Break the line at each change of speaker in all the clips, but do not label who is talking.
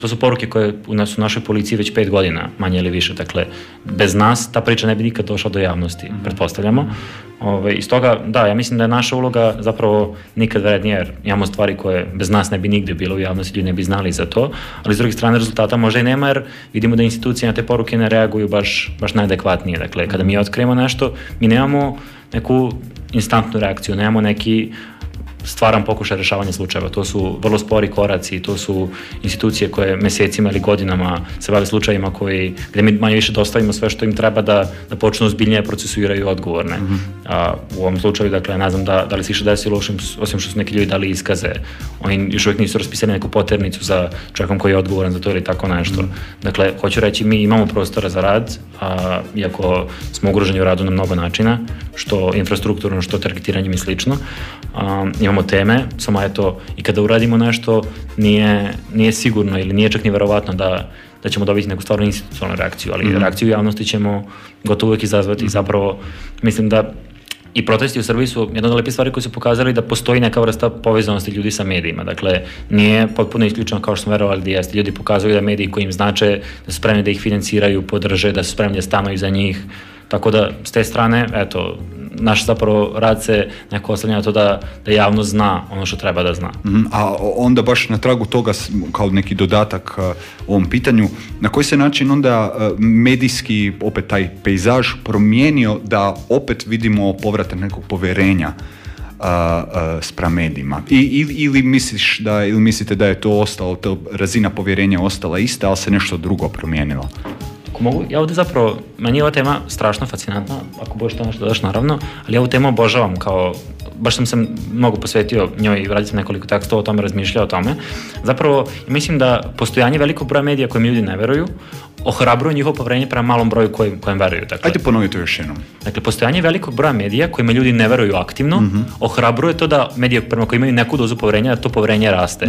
To su poruke koje su u našoj policiji već 5 godina, manje ili više. Dakle, bez nas ta priča ne bi nikad došla do javnosti, pretpostavljamo. Iz toga, da, ja mislim da je naša uloga zapravo nikad vrednija, jer imamo stvari koje bez nas ne bi nigde bilo u javnosti, ljudi ne bi znali za to, ali s druge strane rezultata možda i nema, jer vidimo da institucije na te poruke ne reaguju baš najadekvatnije. Dakle, kada mi otkrijemo nešto, mi nemamo neku instantnu reakciju, nemamo neki stvaran pokušaj rešavanja slučajeva. To su vrlo spori koraci, to su institucije koje mesecima ili godinama se bave slučajima gde mi manje više dostavimo sve što im treba da počnu ozbiljnije procesuiraju odgovorne. U ovom slučaju, dakle, ne znam da li se više desilo, osim što su neki ljudi dali iskaze. Oni još uvijek nisu raspisali neku poternicu za čovjekom koji je odgovoran za to ili tako nešto. Dakle, hoću reći, mi imamo prostora za rad, iako smo ugroženi u radu na mnogo načina, što infrastrukturno, što targetiranjem i slično. Imamo teme, samo eto, i kada uradimo nešto, nije sigurno ili nije čak ni verovatno da ćemo dobiti neku stvarno institucionalnu reakciju, ali reakciju u javnosti ćemo gotovo uvijek izazvati. Zapravo, mislim da i protesti u Srbiji su jedna od lepih stvari koje su pokazali da postoji neka vrsta povezanosti ljudi sa medijima. Dakle, nije potpuno isključeno kao što smo verovali da jeste. Ljudi pokazuju da mediji koji im znače, da su spremni da ih financiraju, podrže, da su spremni da stanu iza njih. Tako da, s te strane, eto, naš zapravo rad se neko oslanja na to da javnost zna ono što treba da zna.
A onda baš na tragu toga, kao neki dodatak ovom pitanju, na koji se način onda medijski, opet taj pejzaž promijenio da opet vidimo povratak nekog povjerenja spram medijima? Ili mislite da je to ostalo, ta razina povjerenja ostala ista, ali se nešto drugo promijenilo?
Mogu, ja ovdje zapravo, meni je ova tema strašno fascinantna, ako budeš to nešto daš naravno, ali ja ovu temu obožavam, baš sam se mnogo posvetio njoj i radio sam nekoliko tekstova o tome, razmišljao o tome. Zapravo, mislim da postojanje velikog broja medija kojim ljudi ne veruju, ohrabruju njihovo poverenje prema malom broju kojem veruju. Dakle,
ajde ponovi to još jednom.
Dakle, postojanje velikog broja medija kojima ljudi ne veruju aktivno, ohrabruje to da medije prema koji imaju neku dozu poverenja, da to poverenje raste.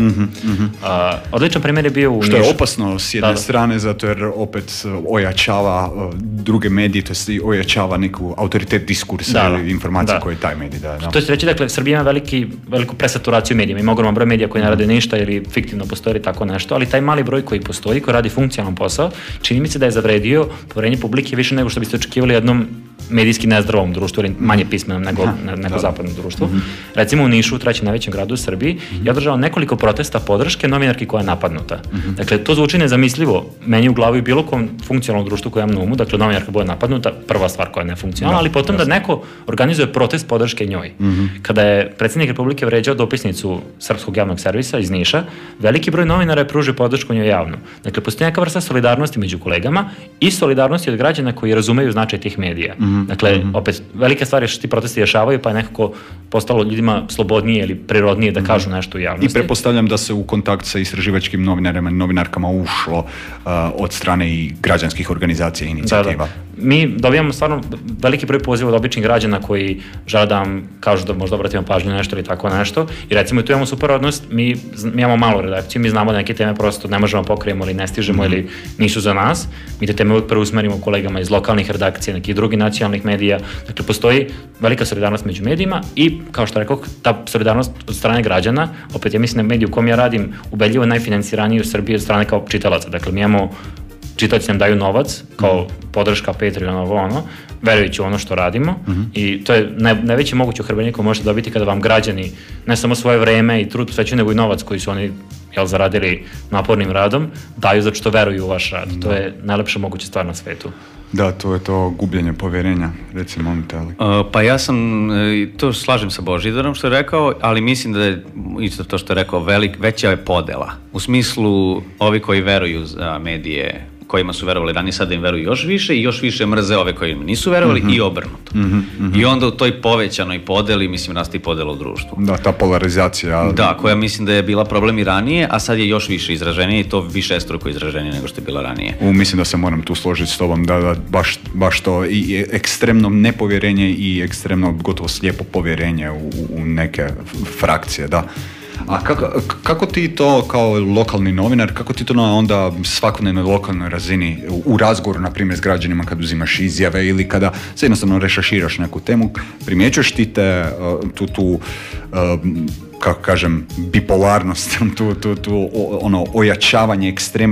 Odličan primjer je bio u Nišu.
Što je opasno s jedne strane, zato jer opet ojačava druge medije, to je ojačava neku autoritet diskursa ili informacije koje taj medij daje.
To je reći, dakle, Srbija ima veliku presaturaciju medija. Ima ogroman broj medija koji ne rade ništa ili fiktivno postoji ili tako nešto, ali taj mali broj koji postoji, koji radi funkcionalan posao, čini mi se da je zavredio poverenje publike više nego što biste očekivali jednom medijski nezdravom društvu ili manje pismenom nego zapadnom društvu. Recimo u Nišu, u trećem najvećem gradu u Srbiji, je održao nekoliko protesta podrške novinarki koja je napadnuta. Dakle, to zvuči nezamislivo meni u glavi bilo kom funkcionalnom društvu koje imam na umu, dakle novinarka bude napadnuta, prva stvar koja je nefunkcionalna, ali potom da neko organizuje protest podrške njoj. Kada je predsjednik Republike vređao dopisnicu Srpskog javnog servisa iz Niša, veliki broj novinara je pružio podršku njoj javno. Dakle, postoji neka vrsta solidarnosti među kolegama i solidarnosti od građana koji razumeju značaj tih medija. Dakle, opet, velike stvari što ti protesti rješavaju, pa je nekako postalo ljudima slobodnije ili prirodnije da kažu nešto u javnosti.
I pretpostavljam da se u kontakt sa istraživačkim novinarima i novinarkama ušlo od strane i građanskih organizacija i inicijativa.
Mi dobijamo stvarno veliki broj poziva od običnih građana koji žele da vam kažu da možda obratimo pažnju na nešto ili tako nešto. I recimo tu imamo super odnos, mi imamo malu redakciju, mi znamo da neke teme prosto ne možemo pokrijemo ili ne stižemo ili nisu za nas. Mi te teme uvijek preusmerimo kolegama iz lokalnih redakcija, nekih drugih nacionalnih medija. Dakle, postoji velika solidarnost među medijima i, kao što rekao, ta solidarnost od strane građana, opet ja mislim da medij u kom ja radim ubedljivo najfinanciraniji u Srbiji od strane kao čitalaca. Dakle, mi imamo čitaoci nam daju novac kao podrška Patreon, verujući u ono što radimo i to je najveće moguće ohrabrenje koje možete dobiti kada vam građani ne samo svoje vreme i trud posvećuju, nego i novac koji su oni zaradili napornim radom, daju zato što veruju u vaš rad. To je najlepša moguća stvar na svetu.
Da, to je to gubljenje povjerenja, recimo.
Pa ja sam, to slažem sa Božidarom što je rekao, ali mislim da je isto to što je rekao, veća je podela. U smislu, ovi koji veruju za medije kojima su verovali ranije, sada im veruju još više i još više mrze ove koji im nisu verovali i obrnuto. I onda u toj povećanoj podeli, mislim, nastaje podela u društvu.
Da, ta polarizacija.
Da, koja mislim da je bila problem i ranije, a sad je još više izraženije i to višestruko izraženije nego što je bila ranije.
Mislim da se moram tu složiti s tobom, da baš to i ekstremno nepovjerenje i ekstremno gotovo slijepo povjerenje u neke frakcije, da. A kako ti to kao lokalni novinar, kako ti to na onda svakodnevnoj lokalnoj razini u razgovoru, na primjer, s građanima kad uzimaš izjave ili kada se jednostavno rešaširaš neku temu, primjećuješ ti tu kako kažem, bipolarnost, tu ono ojačavanje ekstremnog